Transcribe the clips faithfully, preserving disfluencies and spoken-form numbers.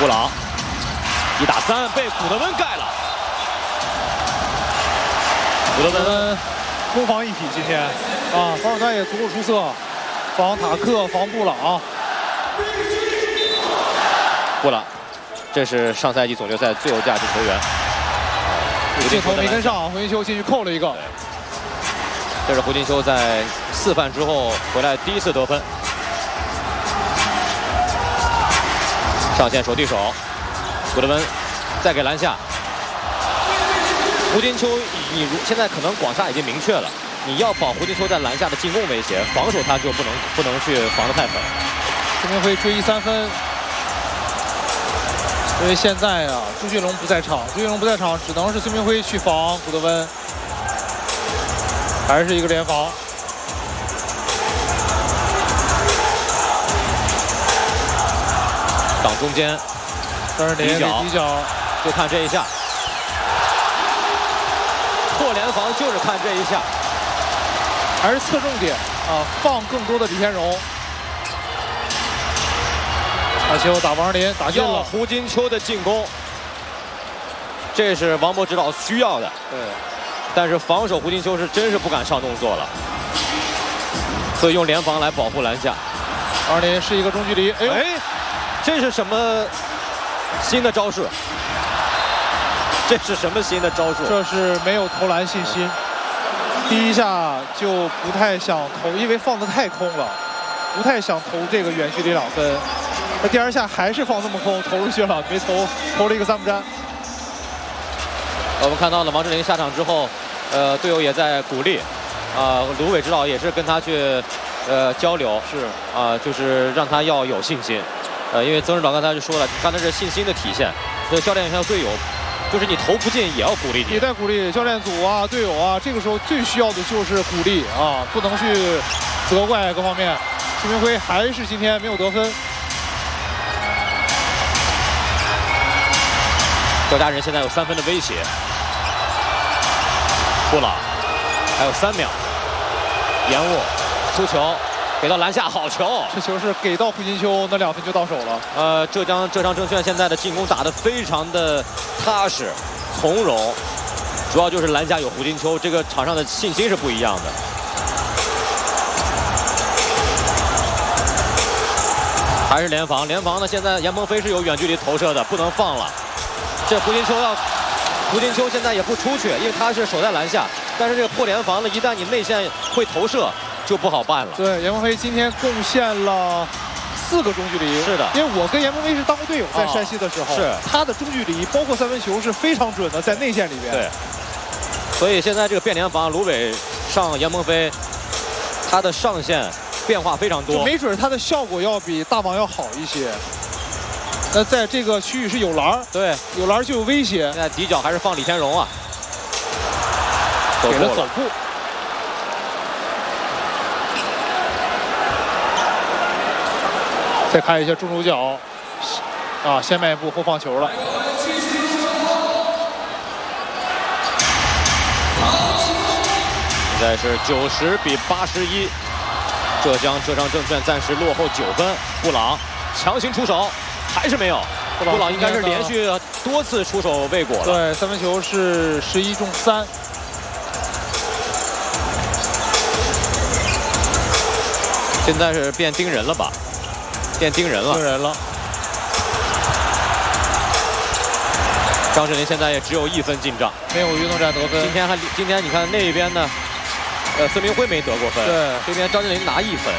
布朗一打三被古德温盖了。古德温攻防一体，今天啊，防守端也足够出色，防塔克，防布朗。 布朗，这是上赛季总决赛最有价值球员。 镜头没跟上，胡金秋进去扣了一个。 这是胡金秋在四犯之后回来第一次得分。上线手递手，古德温再给篮下。胡金秋，你如现在可能广厦已经明确了，你要保胡金秋在篮下的进攻威胁，防守他就不能不能去防得太狠。 孙明辉追一三分，因为现在啊，朱俊龙不在场，朱俊龙不在场，只能是孙明辉去防古德温，还是一个联防。 挡中间， 张镇麟给底角， 就看这一下。破联防就是看这一下， 还是侧重点啊，放更多的李天荣。打球打王林，打进了。 胡金秋的进攻，这是王博指导需要的。 对， 但是防守胡金秋是真是不敢上动作了，所以用联防来保护篮下。 王林是一个中距离，哎呦， 哎，这是什么新的招数？这是什么新的招数？ 这是没有投篮信心，第一下就不太想投，因为放得太空了，不太想投这个远距离两分。那第二下还是放这么空，投出去了，没投，投了一个三不沾。 我们看到了王镇麟下场之后，呃，队友也在鼓励，啊、呃，卢伟指导也是跟他去，呃，交流， 是啊、呃，就是让他要有信心，呃，因为曾指导刚才就说了，刚才是信心的体现，所以教练还有队友。就是你投不进也要鼓励你， 也在鼓励教练组啊、队友啊。这个时候最需要的就是鼓励啊，不能去责怪各方面。孙明辉还是今天没有得分。 赵家人现在有三分的威胁。布朗还有三秒，延误出球，给到篮下，好球！ 这球是给到胡金秋，那两分就到手了。 呃，浙江浙江证券现在的进攻打得非常的踏实、从容，主要就是篮下有胡金秋，这个场上的信心是不一样的。还是联防，联防呢？现在严鹏飞是有远距离投射的，不能放了。这胡金秋要，胡金秋现在也不出去，因为他是守在篮下。但是这个破联防呢，一旦你内线会投射，就不好办了。 对，严鹏飞今天贡献了四个中距离。 是的， 因为我跟严鹏飞是当过队友，在山西的时候， 哦、是他的中距离包括三分球是非常准的，在内线里边。 对。所以现在这个变联防，卢伟上严鹏飞，他的上限变化非常多， 就没准他的效果要比大王要好一些。那在这个区域是有篮，对，有篮就有威胁。 现在底角还是放李天荣啊， 给了走步。再看一下中轴脚，啊，先迈一步后放球了。 现在是九十比八十一，浙江浙江证券暂时落后九分。布朗强行出手，还是没有。布朗应该是连续多次出手未果了。 对，三分球是十一中三。 现在是变盯人了吧？变盯人了。 盯人了。 张镇麟现在也只有一分进账， 没有运动战得分。 今天还今天你看那边呢，呃，孙明辉没得过分。 对， 这边张镇麟拿一分。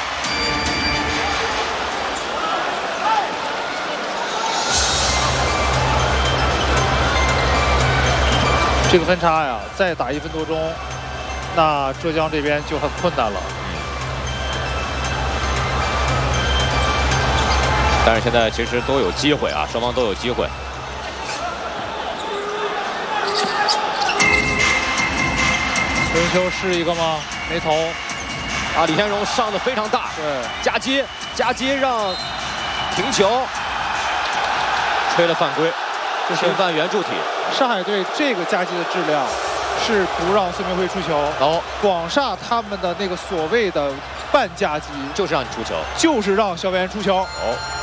这个分差呀，再打一分多钟，那浙江这边就很困难了。 但是现在其实都有机会啊，双方都有机会。 胡金秋是一个吗？没投。 啊，李天荣上的非常大， 对， 夹接夹接让停球，吹了犯规，侵犯圆柱体。 上海队这个夹击的质量是不让孙明辉出球。 哦， 广厦他们的那个所谓的半夹击， 就是让你出球， 就是让肖元出球。 哦。